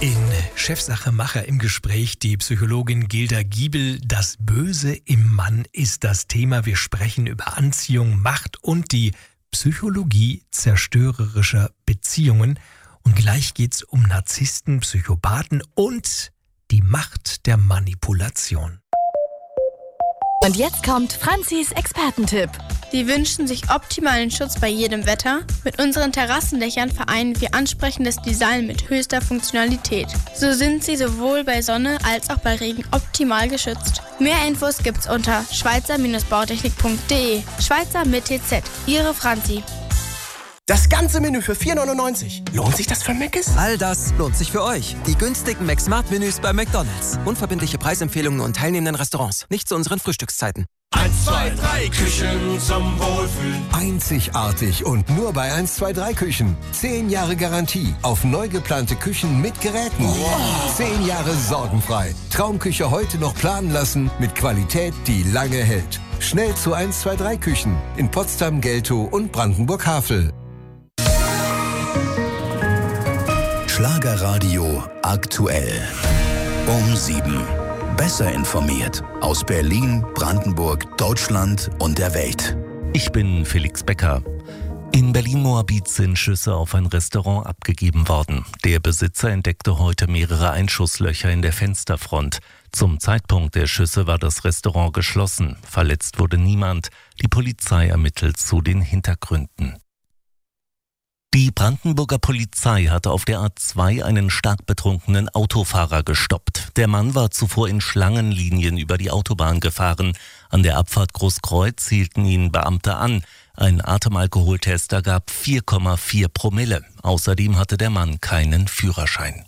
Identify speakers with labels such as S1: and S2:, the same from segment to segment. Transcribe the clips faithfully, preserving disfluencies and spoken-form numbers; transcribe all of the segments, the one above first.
S1: In Chefsache Macher im Gespräch die Psychologin Gilda Giebel. Das Böse im Mann ist das Thema. Wir sprechen über Anziehung, Macht und die Psychologie zerstörerischer Beziehungen. Und gleich geht's um Narzissten, Psychopathen und die Macht der Manipulation.
S2: Und jetzt kommt Franzis Expertentipp.
S3: Sie wünschen sich optimalen Schutz bei jedem Wetter. Mit unseren Terrassendächern vereinen wir ansprechendes Design mit höchster Funktionalität. So sind sie sowohl bei Sonne als auch bei Regen optimal geschützt. Mehr Infos gibt's unter schweizer bautechnik punkt de. Schweizer mit T Z. Ihre Franzi.
S4: Das ganze Menü für vier neunundneunzig. Lohnt sich das für Mc's?
S5: All das lohnt sich für euch. Die günstigen McSmart-Menüs bei McDonald's. Unverbindliche Preisempfehlungen und teilnehmenden Restaurants. Nicht zu unseren Frühstückszeiten.
S6: eins, zwei, drei Küchen zum Wohlfühlen.
S7: Einzigartig und nur bei eins, zwei, drei Küchen. Zehn Jahre Garantie auf neu geplante Küchen mit Geräten. Wow. Zehn Jahre sorgenfrei. Traumküche heute noch planen lassen mit Qualität, die lange hält. Schnell zu eins, zwei, drei Küchen in Potsdam, Geltow und Brandenburg-Havel.
S8: Schlagerradio aktuell. Um sieben. Besser informiert aus Berlin, Brandenburg, Deutschland und der Welt.
S9: Ich bin Felix Becker. In Berlin-Moabit sind Schüsse auf ein Restaurant abgegeben worden. Der Besitzer entdeckte heute mehrere Einschusslöcher in der Fensterfront. Zum Zeitpunkt der Schüsse war das Restaurant geschlossen. Verletzt wurde niemand. Die Polizei ermittelt zu den Hintergründen. Die Brandenburger Polizei hatte auf der A zwei einen stark betrunkenen Autofahrer gestoppt. Der Mann war zuvor in Schlangenlinien über die Autobahn gefahren. An der Abfahrt Großkreuz hielten ihn Beamte an. Ein Atemalkoholtest ergab vier Komma vier Promille. Außerdem hatte der Mann keinen Führerschein.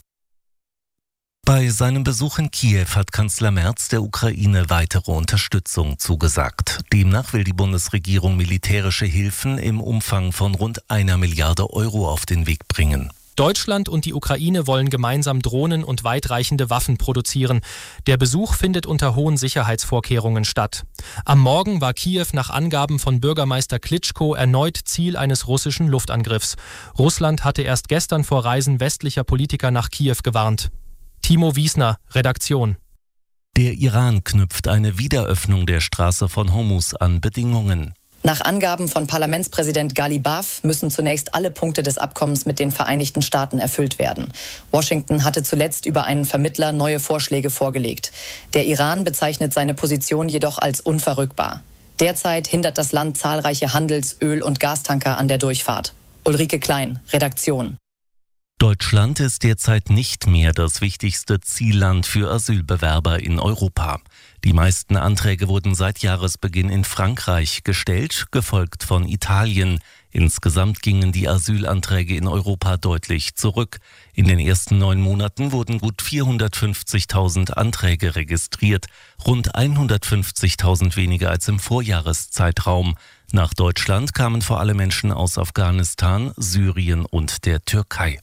S9: Bei seinem Besuch in Kiew hat Kanzler Merz der Ukraine weitere Unterstützung zugesagt. Demnach will die Bundesregierung militärische Hilfen im Umfang von rund einer Milliarde Euro auf den Weg bringen.
S10: Deutschland und die Ukraine wollen gemeinsam Drohnen und weitreichende Waffen produzieren. Der Besuch findet unter hohen Sicherheitsvorkehrungen statt. Am Morgen war Kiew nach Angaben von Bürgermeister Klitschko erneut Ziel eines russischen Luftangriffs. Russland hatte erst gestern vor Reisen westlicher Politiker nach Kiew gewarnt. Timo Wiesner, Redaktion.
S9: Der Iran knüpft eine Wiederöffnung der Straße von Hormuz an Bedingungen.
S11: Nach Angaben von Parlamentspräsident Ghalibaf müssen zunächst alle Punkte des Abkommens mit den Vereinigten Staaten erfüllt werden. Washington hatte zuletzt über einen Vermittler neue Vorschläge vorgelegt. Der Iran bezeichnet seine Position jedoch als unverrückbar. Derzeit hindert das Land zahlreiche Handels-, Öl- und Gastanker an der Durchfahrt. Ulrike Klein, Redaktion.
S9: Deutschland ist derzeit nicht mehr das wichtigste Zielland für Asylbewerber in Europa. Die meisten Anträge wurden seit Jahresbeginn in Frankreich gestellt, gefolgt von Italien. Insgesamt gingen die Asylanträge in Europa deutlich zurück. In den ersten neun Monaten wurden gut vierhundertfünfzigtausend Anträge registriert, rund hundertfünfzigtausend weniger als im Vorjahreszeitraum. Nach Deutschland kamen vor allem Menschen aus Afghanistan, Syrien und der Türkei.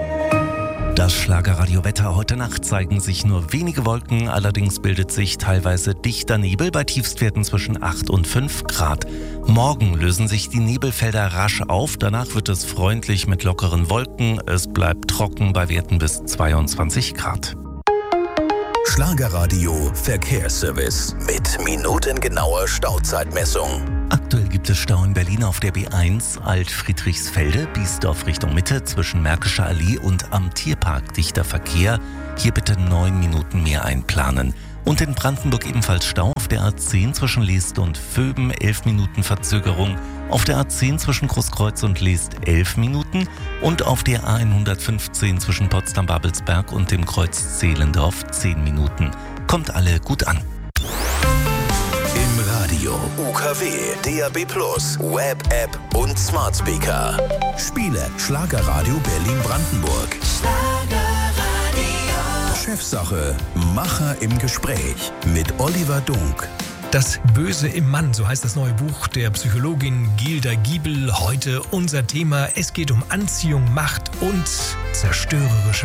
S9: Das Schlagerradio-Wetter. Heute Nacht zeigen sich nur wenige Wolken, allerdings bildet sich teilweise dichter Nebel bei Tiefstwerten zwischen acht und fünf Grad. Morgen lösen sich die Nebelfelder rasch auf, danach wird es freundlich mit lockeren Wolken, es bleibt trocken bei Werten bis zweiundzwanzig Grad.
S8: Schlagerradio Verkehrsservice mit minutengenauer Stauzeitmessung.
S9: Aktuell gibt es Stau in Berlin auf der B eins Alt-Friedrichsfelde, Biesdorf Richtung Mitte zwischen Märkischer Allee und am Tierpark dichter Verkehr. Hier bitte neun Minuten mehr einplanen. Und in Brandenburg ebenfalls Stau auf der A zehn zwischen Leest und Vöben, elf Minuten Verzögerung. Auf der A zehn zwischen Großkreuz und Leest elf Minuten. Und auf der A hundertfünfzehn zwischen Potsdam-Babelsberg und dem Kreuz Zehlendorf zehn Minuten. Kommt alle gut an.
S8: Im Radio, U K W, D A B plus, Web-App und Smart Speaker. Spiele Schlagerradio Berlin-Brandenburg. Chefsache Macher im Gespräch mit Oliver Dunk.
S1: Das Böse im Mann, so heißt das neue Buch der Psychologin Gilda Giebel. Heute unser Thema. Es geht um Anziehung, Macht und zerstörerische